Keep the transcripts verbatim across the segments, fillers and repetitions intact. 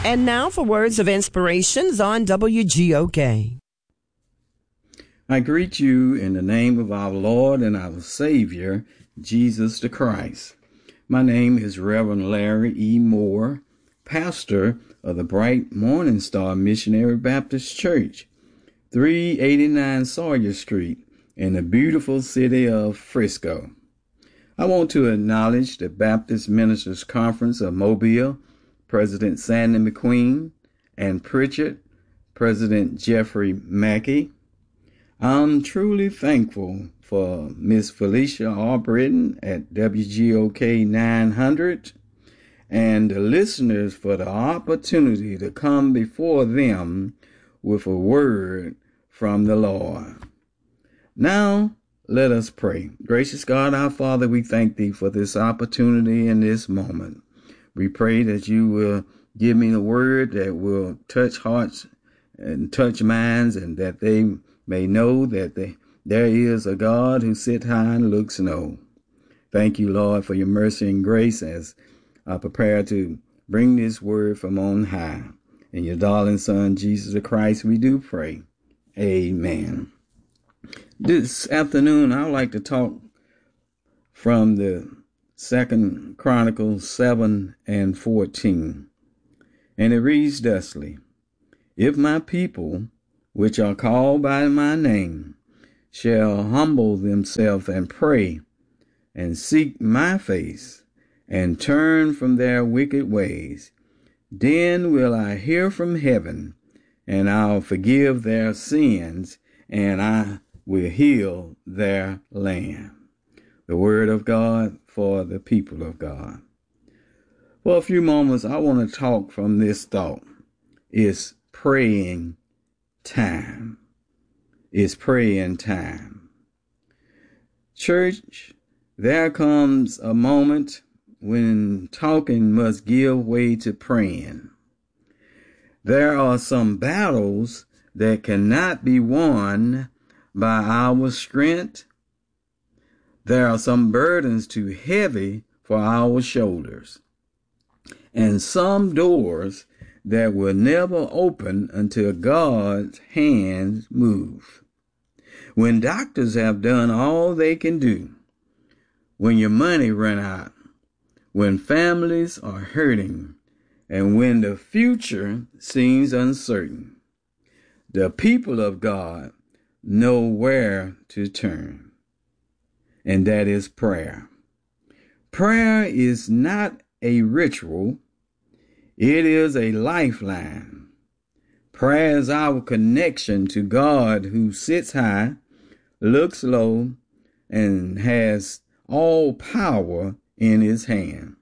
And now for words of inspirations on W G O K. I greet you in the name of our Lord and our Savior, Jesus the Christ. My name is Reverend Larry E. Moore, pastor of the Bright Morning Star Missionary Baptist Church, three eighty-nine Sawyer Street, in the beautiful city of Frisco. I want to acknowledge the Baptist Ministers Conference of Mobile, President Sandy McQueen, and Pritchard, President Jeffrey Mackey. I'm truly thankful for Miss Felicia Albritton at W G O K nine hundred and the listeners for the opportunity to come before them with a word from the Lord. Now, let us pray. Gracious God, our Father, we thank Thee for this opportunity in this moment. We pray that You will give me the word that will touch hearts and touch minds, and that they may know that they, there is a God who sits high and looks low. Thank You, Lord, for Your mercy and grace as I prepare to bring this word from on high. In Your darling Son, Jesus the Christ, we do pray. Amen. This afternoon, I would like to talk from the Second Chronicles seven and fourteen. And it reads thusly: If my people, which are called by my name, shall humble themselves and pray, and seek my face, and turn from their wicked ways, then will I hear from heaven, and I'll forgive their sins, and I will heal their land. The word of God for the people of God. For a few moments, I want to talk from this thought. It's praying time. It's praying time. Church, there comes a moment when talking must give way to praying. There are some battles that cannot be won by our strength. There are some burdens too heavy for our shoulders, and some doors that will never open until God's hands move. When doctors have done all they can do, when your money run out, when families are hurting, and when the future seems uncertain, the people of God know where to turn, and that is prayer. Prayer is not a ritual. It is a lifeline. Prayer is our connection to God, who sits high, looks low, and has all power in His hand.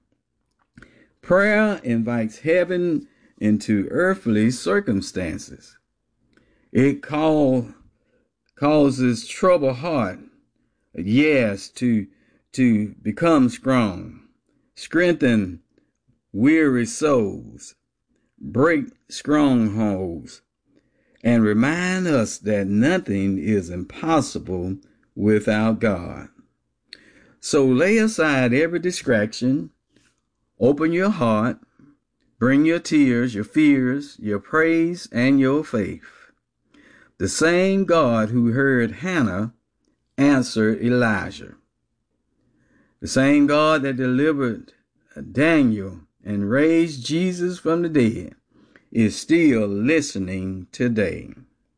Prayer invites heaven into earthly circumstances. It call, causes troubled heart, yes, to, to become strong, strengthen weary souls, break strongholds, and remind us that nothing is impossible without God. So lay aside every distraction, open your heart, bring your tears, your fears, your praise, and your faith. The same God who heard Hannah answered Elijah. The same God that delivered Daniel and raised Jesus from the dead is still listening today.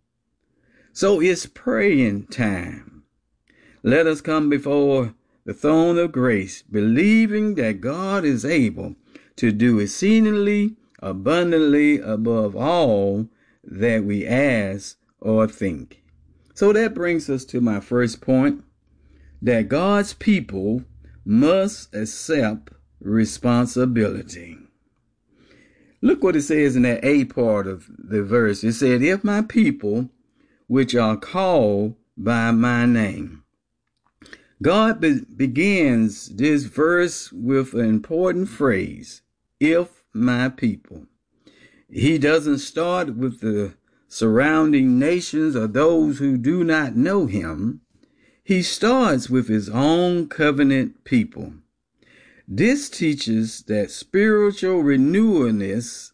So it's praying time. Let us come before the throne of grace, believing that God is able to do exceedingly abundantly above all that we ask or think. So that brings us to my first point, that God's people must accept responsibility. Look what it says in that A part of the verse. It said, if my people, which are called by my name. God be- begins this verse with an important phrase, if my people. He doesn't start with the surrounding nations or those who do not know him. He starts with his own covenant people. This teaches that spiritual renewalness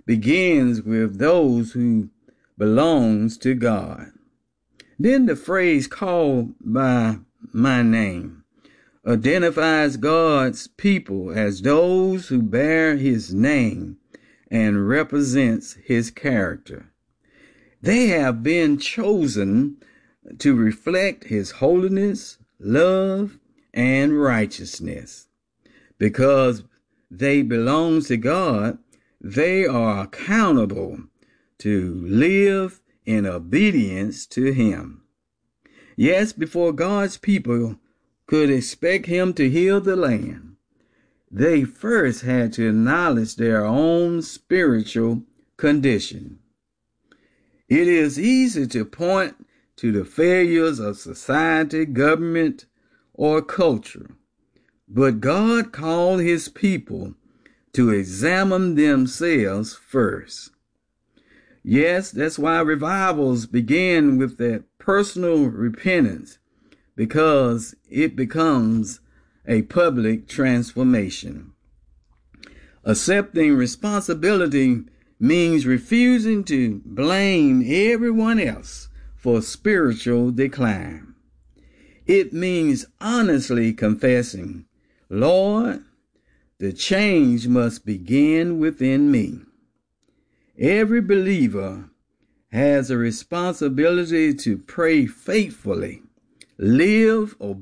begins with those who belongs to God. Then the phrase called by my name identifies God's people as those who bear his name and represents his character. They have been chosen to reflect his holiness, love, and righteousness. Because they belong to God, they are accountable to live in obedience to him. Yes, before God's people could expect him to heal the land, they first had to acknowledge their own spiritual condition. It is easy to point to the failures of society, government, or culture, but God called his people to examine themselves first. Yes, that's why revivals begin with that personal repentance, because it becomes a public transformation. Accepting responsibility means refusing to blame everyone else for spiritual decline. It means honestly confessing, Lord, the change must begin within me. Every believer has a responsibility to pray faithfully, live obediently,